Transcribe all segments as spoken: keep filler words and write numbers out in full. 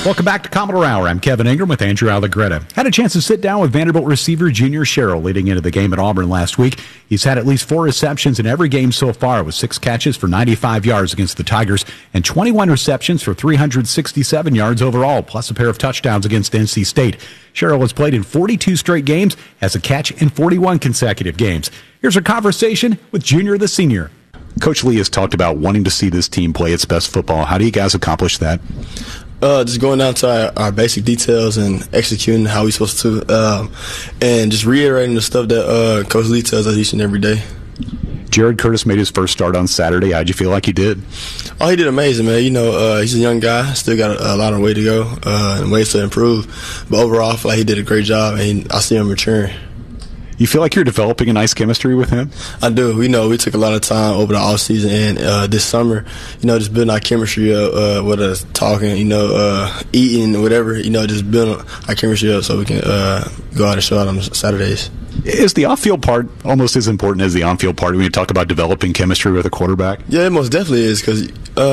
Welcome back to Commodore Hour. I'm Kevin Ingram with Andrew Allegretta. Had a chance to sit down with Vanderbilt receiver Junior Sherrill leading into the game at Auburn last week. He's had at least four receptions in every game so far, with six catches for ninety-five yards against the Tigers and twenty-one receptions for three hundred sixty-seven yards overall, plus a pair of touchdowns against N C State. Sherrill has played in forty-two straight games, has a catch in forty-one consecutive games. Here's our conversation with Junior the Senior. Coach Lee has talked about wanting to see this team play its best football. How do you guys accomplish that? Uh, just going down to our, our basic details and executing how we're supposed to, um, and just reiterating the stuff that uh, Coach Lee tells us each and every day. Jared Curtis made his first start on Saturday. How'd you feel like he did? Oh, he did amazing, man. You know, uh, he's a young guy, still got a, a lot of way to go uh, and ways to improve. But overall, I feel like he did a great job, and I see him maturing. You feel like you're developing a nice chemistry with him? I do. We know we took a lot of time over the off season and uh, this summer, you know, just building our chemistry up, uh, whether it's talking, you know, uh, eating, whatever, you know, just building our chemistry up so we can uh, go out and show out on Saturdays. Is the off-field part almost as important as the on-field part when you talk about developing chemistry with a quarterback? Yeah, it most definitely is, because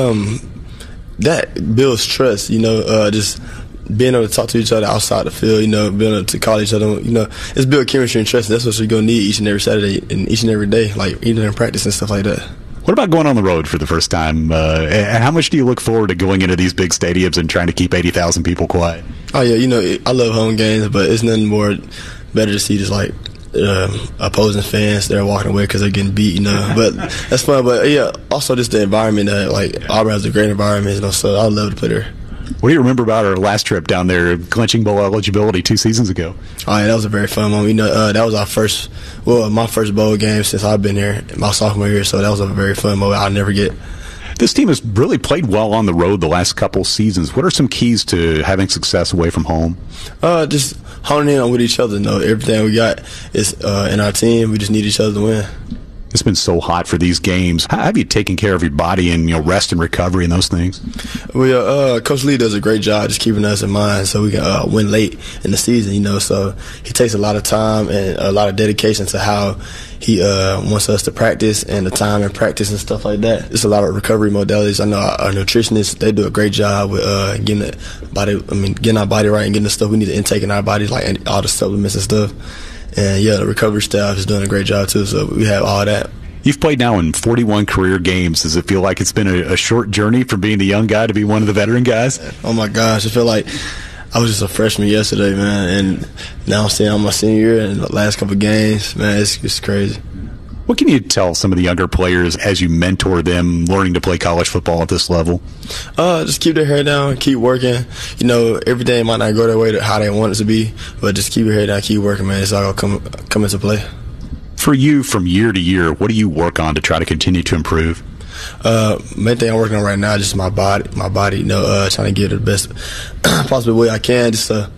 um, that builds trust, you know, uh, just being able to talk to each other outside the field, you know, being able to call each other, you know, it's build chemistry and trust. That's what you're going to need each and every Saturday and each and every day, like even in practice and stuff like that. What about going on the road for the first time? Uh, and how much do you look forward to going into these big stadiums and trying to keep eighty thousand people quiet? Oh, yeah, you know, I love home games, but it's nothing more better to see just like um, opposing fans they're walking away because they're getting beat, you know. But that's fun. But, yeah, also just the environment that, like, Auburn has a great environment, you know, so I love to play there. What do you remember about our last trip down there, clinching bowl eligibility two seasons ago? Oh, yeah, that was a very fun moment. You know, uh, that was our first, well, my first bowl game since I've been here, my sophomore year, so that was a very fun moment I'll never get. This team has really played well on the road the last couple seasons. What are some keys to having success away from home? Uh, just honing in on with each other. You know, everything we got is uh, in our team. We just need each other to win. It's been so hot for these games. How have you taken care of your body and, you know, rest and recovery and those things? Well, uh, Coach Lee does a great job just keeping us in mind so we can uh, win late in the season, you know. So he takes a lot of time and a lot of dedication to how he uh, wants us to practice and the time and practice and stuff like that. There's a lot of recovery modalities. I know our, our nutritionists, they do a great job with uh, getting the body, I mean, getting our body right and getting the stuff we need to intake in our bodies, like all the supplements and stuff. And, yeah, the recovery staff is doing a great job, too, so we have all that. You've played now in forty-one career games. Does it feel like it's been a, a short journey from being the young guy to be one of the veteran guys? Oh, my gosh. I feel like I was just a freshman yesterday, man, and now I'm seeing I'm my senior year and the last couple of games. Man, it's just crazy. What can you tell some of the younger players as you mentor them learning to play college football at this level? Uh, just keep their head down, keep working. You know, everything might not go their way to how they want it to be, but just keep your head down, keep working, man. It's all going to come, come into play. For you, from year to year, what do you work on to try to continue to improve? Uh, main thing I'm working on right now is just my body, my body, you know, uh, trying to get it the best possible way I can just to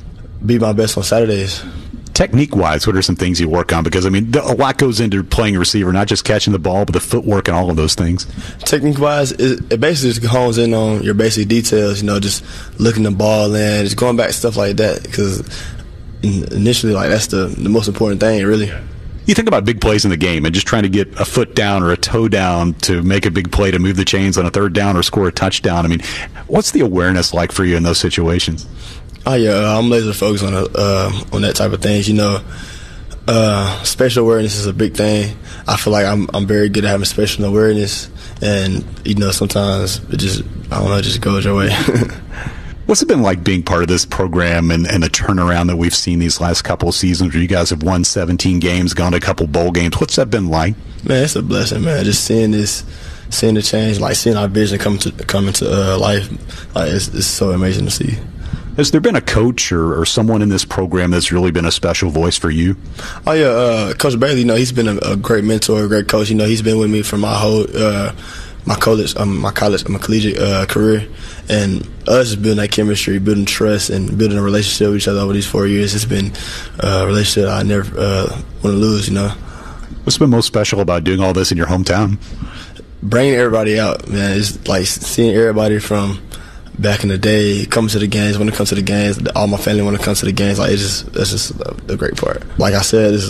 be my best on Saturdays. Technique-wise, what are some things you work on? Because, I mean, a lot goes into playing a receiver, not just catching the ball, but the footwork and all of those things. Technique-wise, it, it basically just hones in on your basic details, you know, just looking the ball in, just going back to stuff like that, because initially, like, that's the, the most important thing, really. You think about big plays in the game and just trying to get a foot down or a toe down to make a big play to move the chains on a third down or score a touchdown. I mean, what's the awareness like for you in those situations? Oh, yeah, I'm laser focused on uh, on that type of things. You know, uh, spatial awareness is a big thing. I feel like I'm I'm very good at having spatial awareness, and, you know, sometimes it just, I don't know, it just goes your way. What's it been like being part of this program and, and the turnaround that we've seen these last couple of seasons where you guys have won seventeen games, gone to a couple bowl games? What's that been like? Man, it's a blessing, man. Just seeing this, seeing the change, like seeing our vision come to come into uh, life, like it's, it's so amazing to see. Has there been a coach or, or someone in this program that's really been a special voice for you? Oh, yeah, uh, Coach Bailey, you know, he's been a, a great mentor, a great coach. You know, he's been with me for my whole uh, my college, um, my college, my collegiate uh, career, and us just building that chemistry, building trust, and building a relationship with each other over these four years. It's been a relationship I never uh, want to lose. You know. What's been most special about doing all this in your hometown? Bringing everybody out, man. It's like seeing everybody from back in the day come to the games. When it comes to the games, all my family want to come to the games. Like, it's just, that's just the great part. Like I said, this is